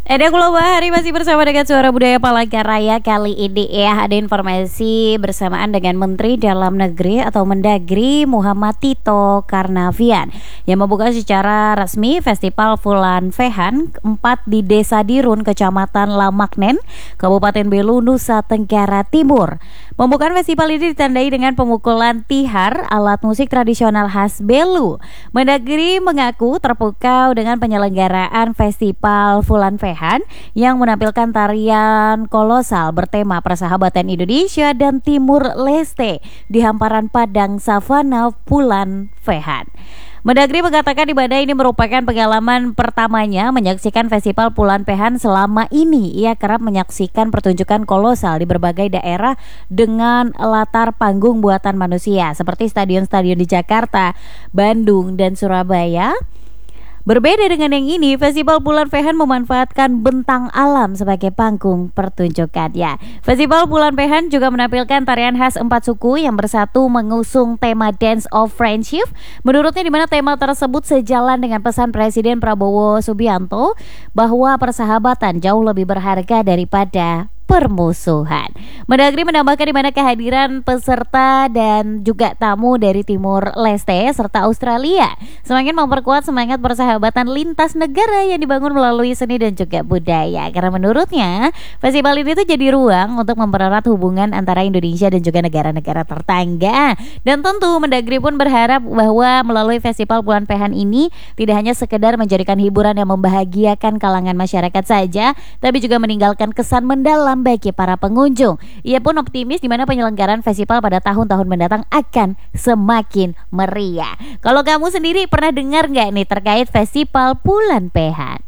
Ada Global Hari masih bersama dengan Suara Budaya Palangkaraya. Kali ini ya ada informasi bersamaan dengan Menteri Dalam Negeri atau Mendagri Muhammad Tito Karnavian yang membuka secara resmi Festival Fulan Fehan 4 di Desa Dirun, Kecamatan Lamaknen, Kabupaten Belu, Nusa Tenggara Timur. Pembukaan festival ini ditandai dengan pemukulan tihar, alat musik tradisional khas Belu. Mendagri mengaku terpukau dengan penyelenggaraan Festival Fulan Fehan yang menampilkan tarian kolosal bertema persahabatan Indonesia dan Timur Leste di hamparan padang savana Fulan Fehan. Mendagri mengatakan ibadah ini merupakan pengalaman pertamanya menyaksikan Festival Fulan Fehan. Selama ini ia kerap menyaksikan pertunjukan kolosal di berbagai daerah dengan latar panggung buatan manusia seperti stadion-stadion di Jakarta, Bandung, dan Surabaya. Berbeda dengan yang ini, Festival Fulan Fehan memanfaatkan bentang alam sebagai panggung pertunjukannya. Festival Fulan Fehan juga menampilkan tarian khas 4 suku yang bersatu mengusung tema Dance of Friendship. Menurutnya di mana tema tersebut sejalan dengan pesan Presiden Prabowo Subianto bahwa persahabatan jauh lebih berharga daripada permusuhan. Mendagri menambahkan di mana kehadiran peserta dan juga tamu dari Timur Leste serta Australia semakin memperkuat semangat persahabatan lintas negara yang dibangun melalui seni dan juga budaya. Karena menurutnya festival ini tuh jadi ruang untuk mempererat hubungan antara Indonesia dan juga negara-negara tetangga. Dan tentu Mendagri pun berharap bahwa melalui Festival Fulan Fehan ini tidak hanya sekedar menjadikan hiburan yang membahagiakan kalangan masyarakat saja, tapi juga meninggalkan kesan mendalam bagi para pengunjung. Ia pun optimis di mana penyelenggaraan festival pada tahun-tahun mendatang akan semakin meriah. Kalau kamu sendiri pernah dengar nggak nih terkait Festival Fulan Fehan?